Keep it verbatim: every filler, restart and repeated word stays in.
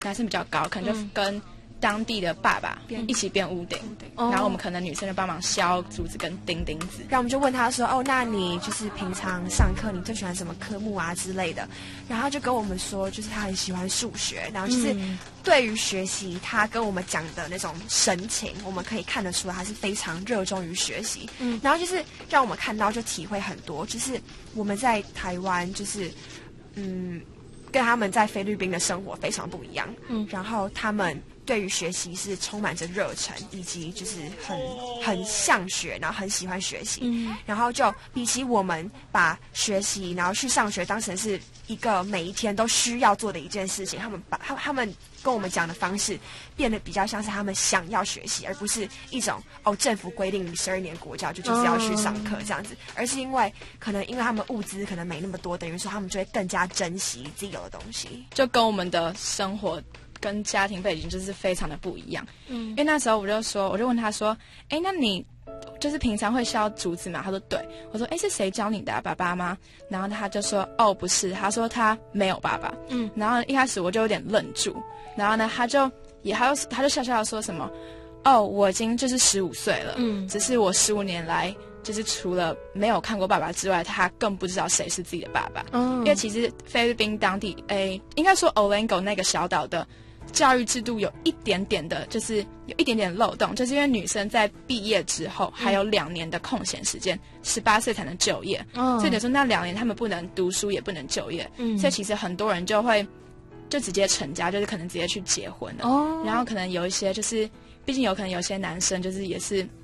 男生比较高，可能就跟当地的爸爸一起编屋顶，嗯、然后我们可能女生就帮忙削竹子跟钉钉子。 然后我们就问他说：“哦，那你就是平常上课你最喜欢什么科目啊之类的？”然后他就跟我们说，就是他很喜欢数学，然后就是对于学习，他跟我们讲的那种神情，我们可以看得出来他是非常热衷于学习。嗯，然后就是让我们看到就体会很多，就是我们在台湾就是嗯。跟他们在菲律宾的生活非常不一样，嗯，然后他们对于学习是充满着热忱，以及就是很很想学，然后很喜欢学习，嗯，然后就比起我们把学习然后去上学当成是一个每一天都需要做的一件事情，他们把他他们跟我们讲的方式变得比较像是他们想要学习，而不是一种哦政府规定你十二年国教就就是要去上课这样子，而是因为可能因为他们物资可能没那么多，等于说他们就会更加珍惜自己有的东西， 就跟我们的生活跟家庭背景就是非常的不一样。嗯，因为那时候我就说，我就问他说，哎，那你就是平常会削竹子吗？他说对。我说，哎，是谁教你的啊？爸爸吗？然后他就说，哦，不是，他说他没有爸爸。嗯，然后一开始我就有点愣住，然后呢，他就也他就他就笑笑的说什么，哦，我已经就是十五岁了，嗯，只是我十五年来就是除了没有看过爸爸之外，他更不知道谁是自己的爸爸。嗯，因为其实菲律宾当地，诶，应该说 Olango 那个小岛的教育制度有一点点的，就是有一点点漏洞，就是因为女生在毕业之后还有两年的空闲时间，十八岁才能就业，嗯，所以等于说那两年他们不能读书，也不能就业，嗯，所以其实很多人就会就直接成家，就是可能直接去结婚了，哦，然后可能有一些就是，毕竟有可能有些男生就是也是